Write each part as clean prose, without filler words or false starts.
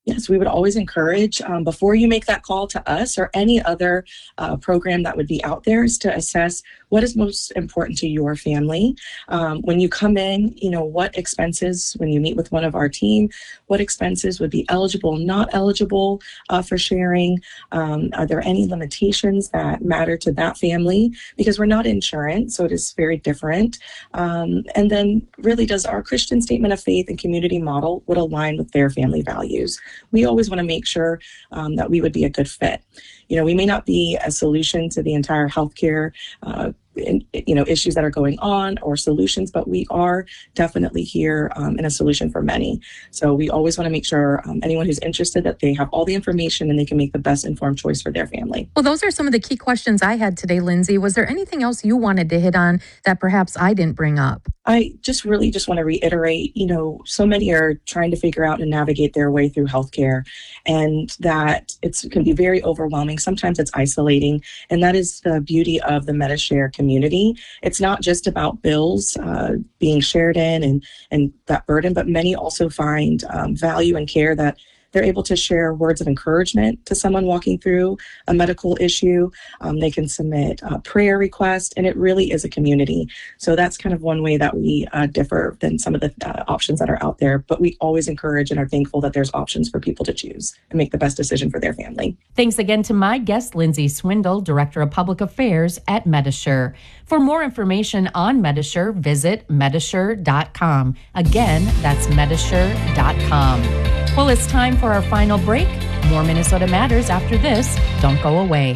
Yes, we would always encourage before you make that call to us or any other program that would be out there is to assess what is most important to your family. When you come in, what expenses, when you meet with one of our team, what expenses would be eligible, not eligible for sharing? Are there any limitations that matter to that family? Because we're not insurance, so it is very different. And then really, does our Christian statement of faith and community model would align with their family values? We always want to make sure that we would be a good fit. We may not be a solution to the entire healthcare issues that are going on or solutions, but we are definitely here in a solution for many. So we always want to make sure anyone who's interested that they have all the information and they can make the best informed choice for their family. Well, those are some of the key questions I had today, Lindsay. Was there anything else you wanted to hit on that perhaps I didn't bring up? I just want to reiterate, so many are trying to figure out and navigate their way through healthcare, and that it can be very overwhelming. Sometimes it's isolating, and that is the beauty of the Medi-Share community. It's not just about bills being shared in and that burden, but many also find value and care that they're able to share words of encouragement to someone walking through a medical issue. They can submit a prayer request, and it really is a community. So that's kind of one way that we differ than some of the options that are out there. But we always encourage and are thankful that there's options for people to choose and make the best decision for their family. Thanks again to my guest, Lindsay Swindle, Director of Public Affairs at Medi-Share. For more information on Medi-Share, visit Medi-Share.com. Again, that's Medi-Share.com. Well, it's time for our final break. More Minnesota Matters after this. Don't go away.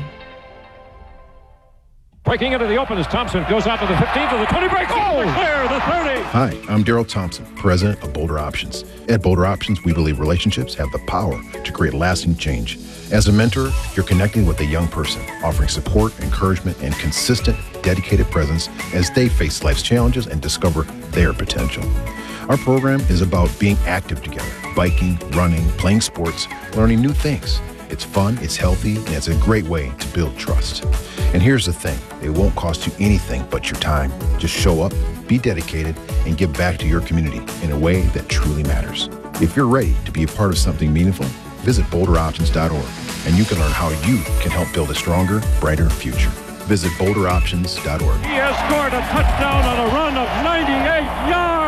Breaking into the open as Thompson goes out to the 15th of the 20 break. Oh, clear the 30. Hi, I'm Daryl Thompson, president of Boulder Options. At Boulder Options, we believe relationships have the power to create lasting change. As a mentor, you're connecting with a young person, offering support, encouragement, and consistent, dedicated presence as they face life's challenges and discover their potential. Our program is about being active together, biking, running, playing sports, learning new things. It's fun, it's healthy, and it's a great way to build trust. And here's the thing, it won't cost you anything but your time. Just show up, be dedicated, and give back to your community in a way that truly matters. If you're ready to be a part of something meaningful, visit boulderoptions.org, and you can learn how you can help build a stronger, brighter future. Visit boulderoptions.org. He has scored a touchdown on a run of 98 yards.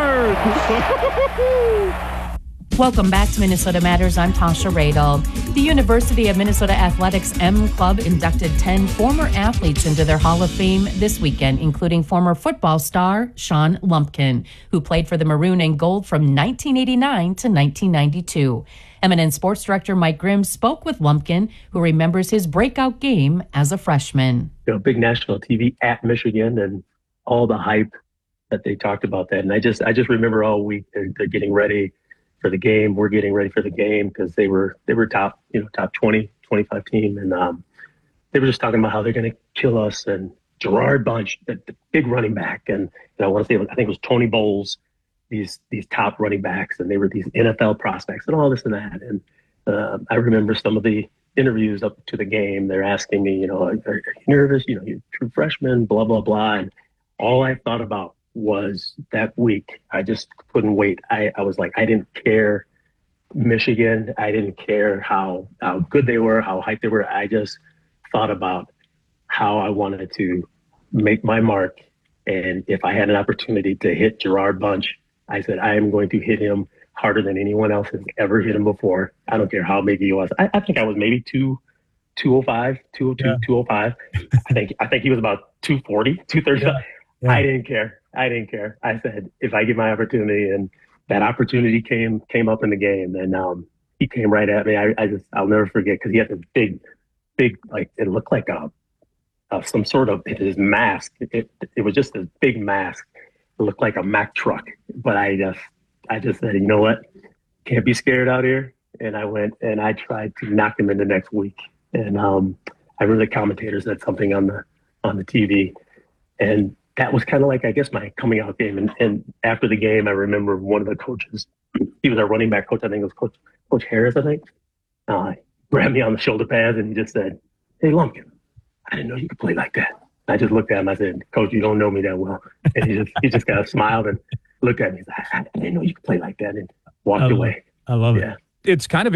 Welcome back to Minnesota Matters. I'm Tasha Radel. The University of Minnesota Athletics M Club inducted 10 former athletes into their Hall of Fame this weekend, including former football star Sean Lumpkin, who played for the Maroon and Gold from 1989 to 1992. Eminent Sports Director Mike Grimm spoke with Lumpkin, who remembers his breakout game as a freshman. Big national TV at Michigan and all the hype that they talked about that. And I just remember all week they're getting ready for the game. We're getting ready for the game because they were top 20, 25 team. And they were just talking about how they're going to kill us. And Gerard Bunch, the big running back. And I want to say, I think it was Tony Bowles, these top running backs, and they were these NFL prospects and all this and that. And I remember some of the interviews up to the game. They're asking me, are you nervous? You're a true freshman, blah, blah, blah. And all I thought about was that week. I just couldn't wait. I was like, I didn't care Michigan. I didn't care how good they were, how hyped they were. I just thought about how I wanted to make my mark. And if I had an opportunity to hit Gerard Bunch, I said, I am going to hit him harder than anyone else has ever hit him before. I don't care how big he was. I think I was maybe 205, 202, 205. I think he was about 240, 235. Yeah. I didn't care. I said, if I get my opportunity, and that opportunity came up in the game, and he came right at me. I'll never forget, because he had this big, like, it looked like some sort of his mask. It was just a big mask. It looked like a Mack truck. But I just said, you know what? Can't be scared out here. And I went and I tried to knock him in the next week. And I remember the commentator said something on the TV, and that was kind of like, I guess, my coming out game. And after the game, I remember one of the coaches, he was our running back coach. I think it was Coach Harris, I think. Grabbed me on the shoulder pads and he just said, "Hey, Lumpkin, I didn't know you could play like that." I just looked at him. I said, "Coach, you don't know me that well." And he just kind of smiled and looked at me. He's like, "I didn't know you could play like that," and walked away. I love it. It's kind of